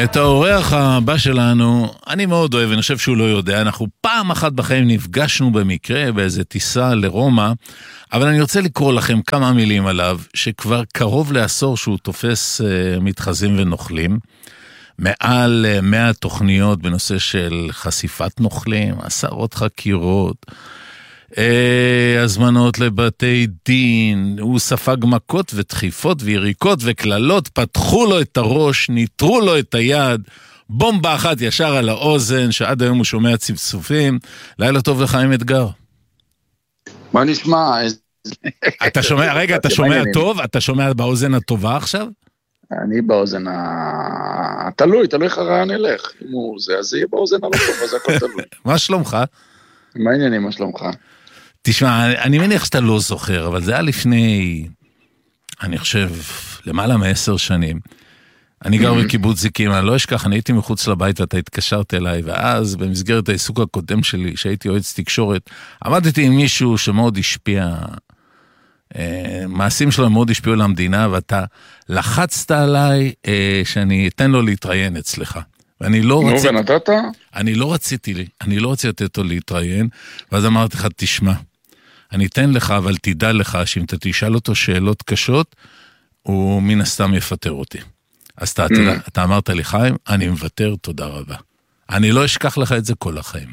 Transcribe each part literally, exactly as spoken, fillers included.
את האורח הבא שלנו, אני מאוד אוהב, אני חושב שהוא לא יודע, אנחנו פעם אחת בחיים נפגשנו במקרה באיזה טיסה לרומא, אבל אני רוצה לקרוא לכם כמה מילים עליו, שכבר קרוב לעשור שהוא תופס uh, מתחזים ונוכלים, מעל uh, מאה תוכניות בנושא של חשיפת נוכלים, עשרות חקירות, uh, הזמנות לבתי דין, הוא ספג מכות ודחיפות ויריקות וכללות, פתחו לו את הראש, ניטרו לו את היד, בומבה אחת ישר על האוזן, שעד היום הוא שומע צפצופים. לילה טוב לך עם אתגר. מה נשמע? אתה שומע, רגע, אתה שומע טוב? אתה שומע באוזן הטובה עכשיו? אני באוזן ה... תלוי, תלוי איך הרעיון ילך. אם הוא זה, אז יהיה באוזן הלא טוב, אז הכל תלוי. מה שלומך? מה העניינים, מה שלומך? תשמע, אני מניח שאתה לא זוכר, אבל זה היה לפני, אני חושב, למעלה מעשר שנים. אני גר בקיבוץ זיקים, אני לא אשכח, אני הייתי מחוץ לבית, אתה התקשרת אליי, ואז במסגרת העיסוק הקודם שלי, שהייתי יועץ תקשורת, עמדתי עם מישהו שמאוד השפיע, מעשים שלו מאוד השפיעו למדינה, ואתה לחצת עליי שאני אתן לו להתראיין אצלך. ואני לא רציתי... נו, ונתת? אני לא רציתי לי, אני לא רציתי לתת לו להתראיין, ואז אמרתי לך, תשמע, אני אתן לך, אבל תדע לך, שאם אתה תשאל אותו שאלות קשות, הוא מן הסתם יפטר אותי. אז אתה, mm. אתה אמרת לי, חיים, אני מוותר, תודה רבה. אני לא אשכח לך את זה כל החיים.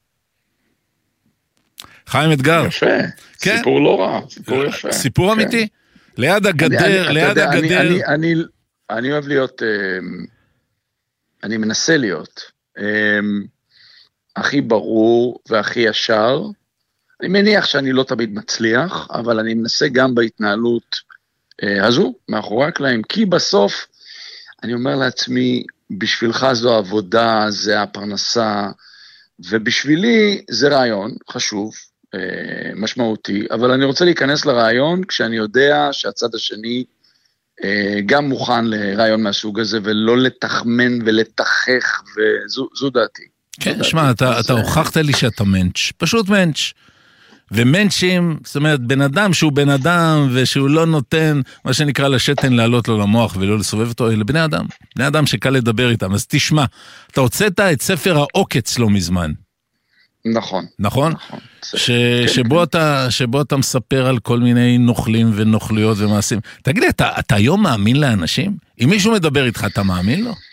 חיים אתגר. יפה, כן? סיפור לא רע, סיפור יפה. סיפור כן. אמיתי. ליד הגדר, אני, ליד יודע, הגדר. אני, אני, אני, אני אוהב להיות, אני מנסה להיות, הכי ברור והכי ישר. אני מניח שאני לא תמיד מצליח, אבל אני מנסה גם בהתנהלות הזו, מאחורי הקלעים, כי בסוף, אני אומר לעצמי, בשבילך זו עבודה, זה הפרנסה, ובשבילי זה רעיון חשוב, משמעותי, אבל אני רוצה להיכנס לרעיון, כשאני יודע שהצד השני גם מוכן לרעיון מהסוג הזה, ולא לתחמן ולתחך, וזו דעתי. כן, שמע, אתה, אתה הוכחת לי שאתה מנץ', פשוט מנץ'. ומנצ'ים, זאת אומרת, בן אדם שהוא בן אדם, ושהוא לא נותן, מה שנקרא לשתן לעלות לו למוח, ולא לסובב אותו, אלה בני אדם. בני אדם שקל לדבר איתם. אז תשמע, אתה הוצאת את ספר העוקץ לא מזמן. נכון. נכון? נכון. ש... שבו, אתה, שבו אתה מספר על כל מיני נוכלים ונוכליות ומעשים. תגיד לי, אתה, אתה היום מאמין לאנשים? אם מישהו מדבר איתך, אתה מאמין לו?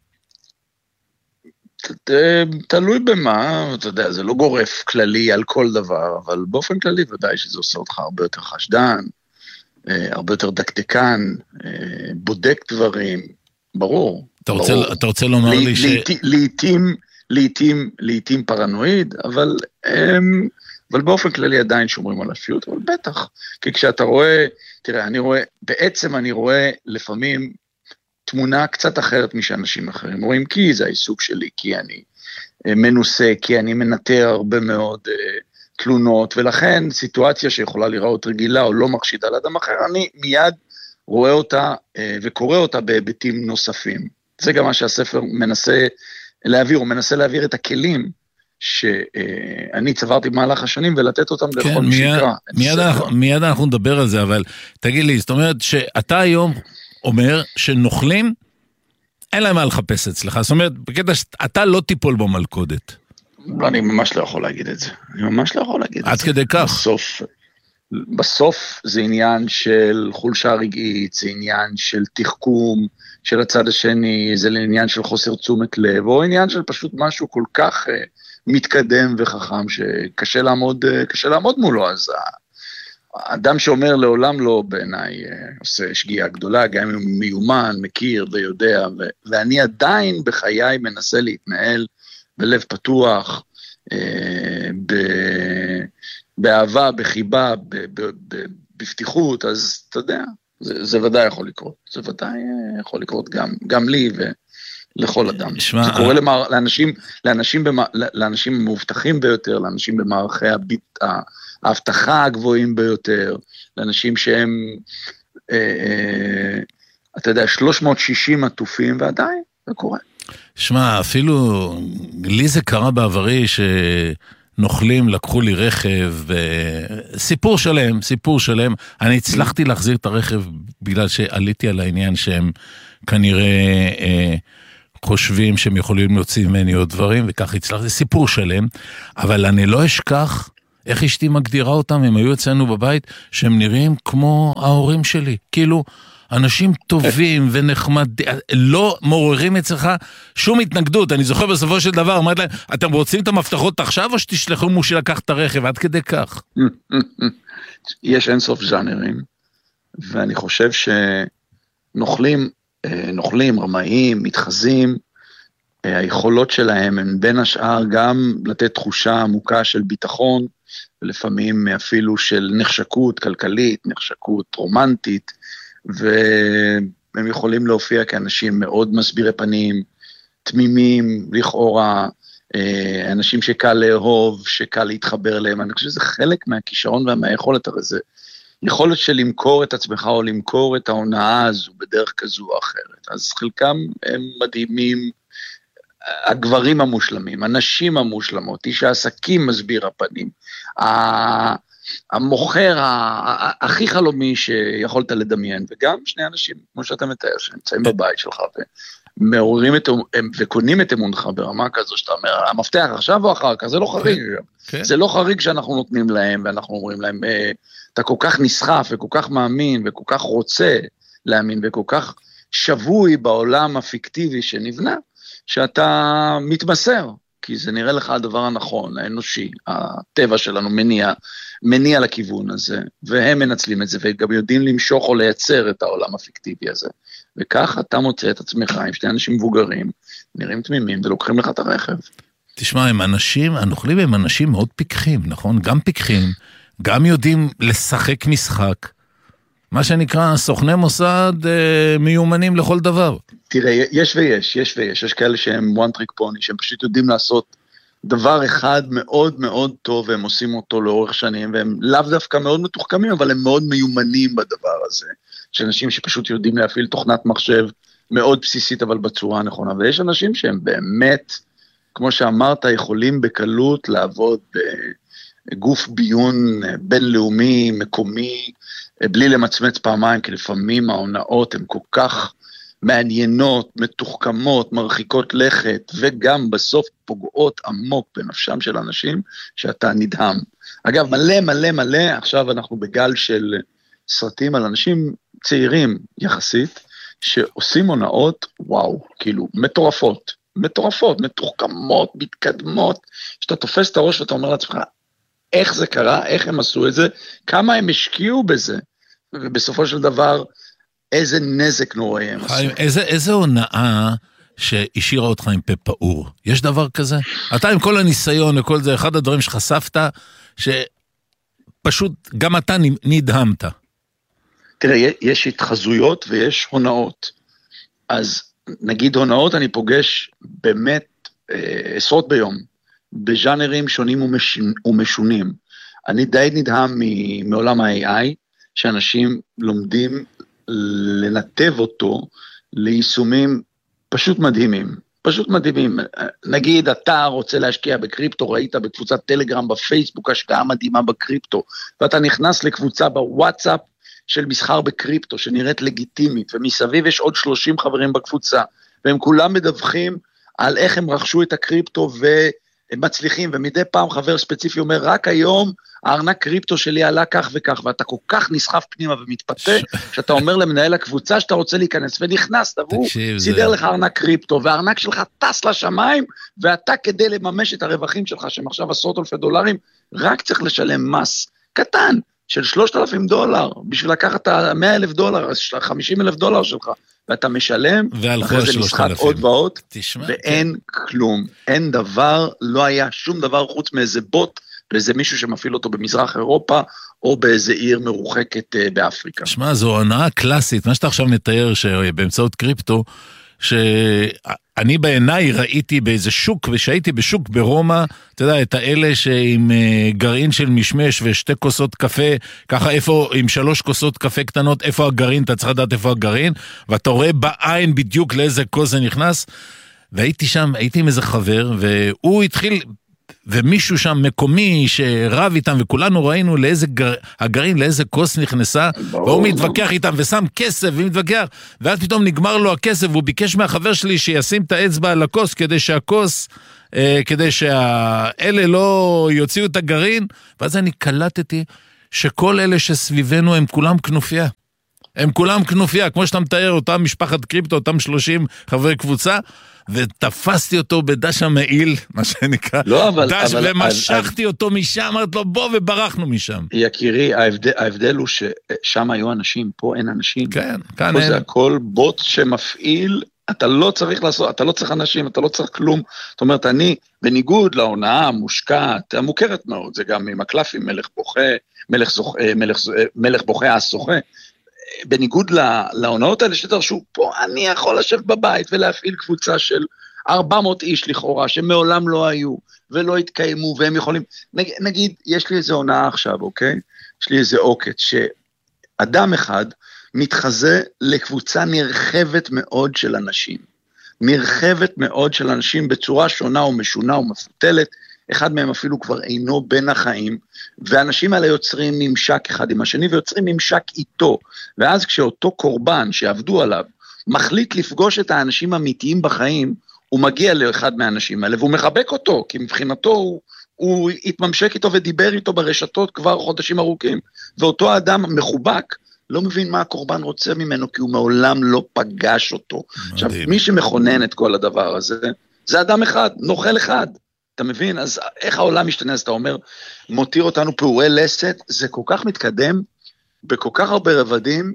תלוי במה, אתה יודע, זה לא גורף כללי על כל דבר, אבל באופן כללי ודאי שזה עושה אותך הרבה יותר חשדן, הרבה יותר דקדקן, בודק דברים, ברור. אתה רוצה, אתה רוצה לומר לי ש... לעתים, לעתים, לעתים פרנואיד, אבל, אבל באופן כללי עדיין שומרים על הפיות, אבל בטח, כי כשאתה רואה, תראה, אני רואה, בעצם אני רואה לפעמים, תמונה קצת אחרת משאנשים אחרים, רואים כי זה העיסוק שלי, כי אני מנוסה, כי אני מנטר הרבה מאוד uh, תלונות, ולכן סיטואציה שיכולה לראות רגילה או לא מחשידה לאדם אחר, אני מיד רואה אותה uh, וקורא אותה בהיבטים נוספים. זה גם מה שהספר מנסה להעביר, הוא מנסה להעביר את הכלים שאני uh, צברתי במהלך השנים, ולתת אותם כן, לכל מי שקרא. מיד, אנחנו, מיד אנחנו נדבר על זה, אבל תגיד לי, זאת אומרת שאתה היום... אומר שנוכלים, אין להם מה לחפש אצלך. זאת אומרת, בקטע שאתה לא תיפול במלכודת. לא, אני ממש לא יכול להגיד את זה. אני ממש לא יכול להגיד את זה. עד כדי כך. בסוף, בסוף זה עניין של חולשה רגעית, זה עניין של תחכום של הצד השני, זה עניין של חוסר תשומת לב, או עניין של פשוט משהו כל כך מתקדם וחכם, שקשה לעמוד, קשה לעמוד מולו, אז... האדם שאומר לעולם לא בעיניי עושה שגיאה גדולה, גם אם הוא מיומן, מכיר ויודע, ו- ואני עדיין בחיי מנסה להתנהל בלב פתוח, אה, ב- באהבה, בחיבה, ב- ב- ב- בפתיחות, אז אתה יודע, זה, זה ודאי יכול לקרות, זה ודאי יכול לקרות גם, גם לי ולכל אדם. שמה, זה קורה למער, לאנשים, לאנשים, במע, לאנשים המובטחים ביותר, לאנשים במערכי הביט, ההבטחה הגבוהים ביותר, לאנשים שהם, אה, אה, אתה יודע, שלוש מאות ושישים עטופים, ועדיין זה קורה. שמע, אפילו לי זה קרה בעברי שנוכלים, לקחו לי רכב, סיפור שלם, סיפור שלם, אני הצלחתי להחזיר את הרכב בגלל שעליתי על העניין שהם כנראה... אה, חושבים שהם יכולים להוציא ממני עוד דברים, וכך הצלח, זה סיפור שלם, אבל אני לא אשכח איך אשתי מגדירה אותם, הם היו אצלנו בבית, שהם נראים כמו ההורים שלי, כאילו, אנשים טובים ונחמדים, לא מעוררים אצלך שום התנגדות. אני זוכר בסופו של דבר, אמרת להם, אתם רוצים את המפתחות עכשיו, או שתשלחו מושי לקח את הרכב, עד כדי כך? יש אינסוף ז'אנרים, ואני חושב שנוכלים, נוכלים, רמאים, מתחזים, היכולות שלהם הן בין השאר גם לתת תחושה עמוקה של ביטחון, ולפעמים אפילו של נחשקות כלכלית, נחשקות רומנטית, והם יכולים להופיע כאנשים מאוד מסבירי פנים, תמימים, לכאורה, אנשים שקל לאהוב, שקל להתחבר להם. אני חושב שזה חלק מהכישרון ומהיכולת, הרי זה יכולת של למכור את עצמך או למכור את ההונאה הזו בדרך כזו או אחרת. אז חלקם הם מדהימים, הגברים המושלמים, הנשים המושלמות, איש העסקים מסביר הפנים, המוכר הכי חלומי שיכולת לדמיין, וגם שני אנשים, כמו שאתה מתאר, שנמצאים בבית שלך ומעוררים את, וקונים את אמונך ברמה כזו, שאתה אומר, המפתח עכשיו או אחר כך, זה לא חריג. זה לא חריג שאנחנו נותנים להם, ואנחנו אומרים להם, אתה כל כך נסחף וכל כך מאמין וכל כך רוצה להאמין וכל כך שבוי בעולם הפיקטיבי שנבנה, שאתה מתמסר, כי זה נראה לך הדבר הנכון, האנושי, הטבע שלנו מניע, מניע לכיוון הזה, והם מנצלים את זה, וגם יודעים למשוך או לייצר את העולם הפיקטיבי הזה, וכך אתה מוצא את עצמך עם שני אנשים מבוגרים, נראים תמימים ולוקחים לך את הרכב. תשמע, הם אנשים, הנוכלים הם אנשים מאוד פיקחים, נכון? גם פיקחים, גם יודעים לשחק משחק, מה שנקרא סוכני מוסד אה, מיומנים לכל דבר. תראה, יש ויש, יש ויש, יש כאלה שהם one trick pony, שהם פשוט יודעים לעשות דבר אחד מאוד מאוד טוב, והם עושים אותו לאורך שנים, והם לאו דווקא מאוד מתוחכמים, אבל הם מאוד מיומנים בדבר הזה, של אנשים שפשוט יודעים להפעיל תוכנת מחשב מאוד בסיסית, אבל בצורה הנכונה, ויש אנשים שהם באמת, כמו שאמרת, יכולים בקלות לעבוד בגוף ביון בינלאומי, מקומי, בלי למצמץ פעמיים, כי לפעמים ההונאות הן כל כך מעניינות, מתוחכמות, מרחיקות לכת, וגם בסוף פוגעות עמוק בנפשם של אנשים, שאתה נדהם. אגב, מלא מלא מלא, עכשיו אנחנו בגל של סרטים על אנשים צעירים יחסית, שעושים הונאות, וואו, כאילו, מטורפות, מטורפות, מתוחכמות, מתקדמות, שאתה תופס את הראש ואתה אומר לעצמך, איך זה קרה, איך הם עשו את זה, כמה הם השקיעו בזה, ובסופו של דבר, איזה נזק נוראי הם עשו. איזה, איזה הונאה שהשאירה אותך עם פה פעור? יש דבר כזה? אתה עם כל הניסיון וכל זה, אחד הדברים שחשפת, שפשוט גם אתה נדהמת. תראה, יש התחזויות ויש הונאות. אז נגיד הונאות אני פוגש באמת אה, עשרות ביום, בז'אנרים שונים ומשונים. אני די נדהם מעולם ה-איי איי, שאנשים לומדים לנתב אותו ליישומים פשוט מדהימים, פשוט מדהימים. נגיד, אתה רוצה להשקיע בקריפטו, ראית בקבוצת טלגרם בפייסבוק, השקעה מדהימה בקריפטו, ואתה נכנס לקבוצה בוואטסאפ של מסחר בקריפטו, שנראית לגיטימית, ומסביב יש עוד שלושים חברים בקבוצה, והם כולם מדווחים על איך הם רכשו את הקריפטו והם מצליחים, ומדי פעם חבר ספציפי אומר, רק היום הארנק קריפטו שלי עלה כך וכך, ואתה כל כך נסחף פנימה ומתפתה, שאתה אומר למנהל הקבוצה שאתה רוצה להיכנס, ונכנס, והוא סידר לך ארנק קריפטו, והארנק שלך טס לשמיים, ואתה כדי לממש את הרווחים שלך, שהם עכשיו עשרות אלפי דולרים, רק צריך לשלם מס קטן, של שלושת אלפים דולר, בשביל לקחת מאה אלף דולר, חמישים אלף דולר שלך, ואתה משלם, אחרי זה משחק עוד ועוד, ואין כלום, אין דבר, לא היה שום דבר חוץ מאיזה בוט, באיזה מישהו שמפעיל אותו במזרח אירופה, או באיזה עיר מרוחקת באפריקה. שמע, זו הנאה קלאסית, מה שאתה עכשיו מתאר, שבאמצעות קריפטו, שאני בעיניי ראיתי באיזה שוק, ושהייתי בשוק ברומא, אתה יודע, את האלה שעם גרעין של משמש ושתי כוסות קפה, ככה איפה, עם שלוש כוסות קפה קטנות, איפה הגרעין, אתה צריך לדעת איפה הגרעין, ואתה רואה בעין בדיוק לאיזה כוס זה נכנס, והייתי שם, הייתי עם איזה חבר, והוא התחיל ומישהו שם מקומי שרב איתם, וכולנו ראינו לאיזה גר... הגרעין, לאיזה כוס נכנסה, ברור. והוא מתווכח איתם ושם כסף ומתווכח, ואז פתאום נגמר לו הכסף, והוא ביקש מהחבר שלי שישים את האצבע על הכוס, כדי שהכוס, אה, כדי שהאלה לא יוציאו את הגרעין, ואז אני קלטתי שכל אלה שסביבנו הם כולם כנופיה. הם כולם כנופיה, כמו שאתה מתאר, אותם משפחת קריפטו, אותם שלושים חברי קבוצה, ותפסתי אותו בדש המעיל, מה שנקרא, לא, אבל, דש, אבל, ומשכתי אבל, אותו משם, אמרת לו בוא וברחנו משם. יקירי, ההבדל, ההבדל הוא ששם היו אנשים, פה אין אנשים. כן, כאן פה אין. זה הכל בוט שמפעיל, אתה לא צריך לעשות, אתה לא צריך אנשים, אתה לא צריך כלום. זאת אומרת, אני, בניגוד להונאה המושקעת, המוכרת מאוד, זה גם עם הקלפים, מלך בוכה, מלך, זוכה, מלך, מלך בוכה, אס זוכה, בניגוד להונאות האלה שדרשו, פה אני יכול לשבת בבית ולהפעיל קבוצה של ארבע מאות איש לכאורה, שמעולם לא היו ולא התקיימו, והם יכולים, נג, נגיד, יש לי איזה הונאה עכשיו, אוקיי? יש לי איזה עוקץ, שאדם אחד מתחזה לקבוצה נרחבת מאוד של אנשים, נרחבת מאוד של אנשים בצורה שונה ומשונה ומפותלת, אחד מהם אפילו כבר אינו בין החיים, ואנשים האלה יוצרים ממשק אחד עם השני, ויוצרים ממשק איתו, ואז כשאותו קורבן שעבדו עליו, מחליט לפגוש את האנשים האמיתיים בחיים, הוא מגיע לאחד מהאנשים האלה, והוא מחבק אותו, כי מבחינתו הוא, הוא התממשק איתו ודיבר איתו ברשתות כבר חודשים ארוכים, ואותו אדם מחובק, לא מבין מה הקורבן רוצה ממנו, כי הוא מעולם לא פגש אותו. מדהים. עכשיו, מי שמכונן את כל הדבר הזה, זה אדם אחד, נוכל אחד, אתה מבין? אז איך העולם משתנה? אז אתה אומר, מותיר אותנו פעורי לסת, זה כל כך מתקדם, בכל כך הרבה רבדים,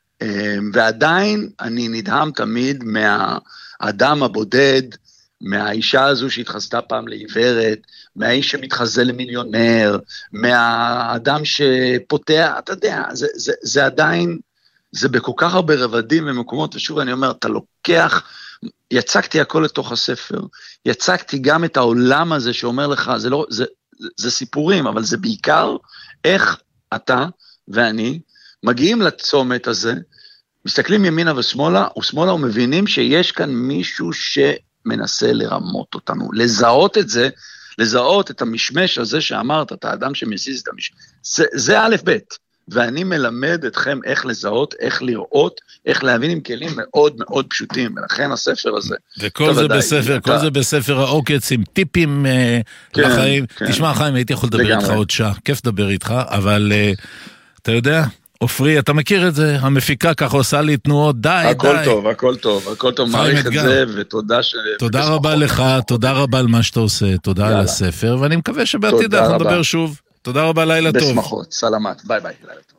ועדיין אני נדהם תמיד מהאדם הבודד, מהאישה הזו שהתחזתה פעם לעיוורת, מהאיש שמתחזה למיליונר, מהאדם שפותח, אתה יודע, זה, זה, זה עדיין, זה בכל כך הרבה רבדים ומקומות, ושוב אני אומר, אתה לוקח, יצקתי הכל לתוך הספר, יצקתי גם את העולם הזה שאומר לך, זה, לא, זה, זה סיפורים, אבל זה בעיקר איך אתה ואני מגיעים לצומת הזה, מסתכלים ימינה ושמאלה, ושמאלה ומבינים שיש כאן מישהו שמנסה לרמות אותנו, לזהות את זה, לזהות את המשמש הזה שאמרת, את האדם שמסיס את המשמש, זה, זה א' ב', ואני מלמד אתכם איך לזהות, איך לראות, איך להבין עם כלים מאוד מאוד פשוטים, ולכן הספר הזה. וכל זה ודאי, בספר, אתה... כל זה בספר העוקץ עם טיפים כן, לחיים. כן. תשמע חיים, הייתי יכול לדבר איתך עוד שעה, כיף לדבר איתך, אבל uh, אתה יודע, אופרי, אתה מכיר את זה, המפיקה ככה עושה לי תנועות, די, הכל די. טוב, הכל טוב, הכל טוב, מעריך את זה, ותודה ש... תודה רבה לך, תודה רבה על מה שאתה עושה, תודה על הספר, ואני מקווה שבעתיד אנחנו נדבר שוב. תודה רבה, לילה טוב. בשמחות, סלמת, ביי ביי, לילה טוב.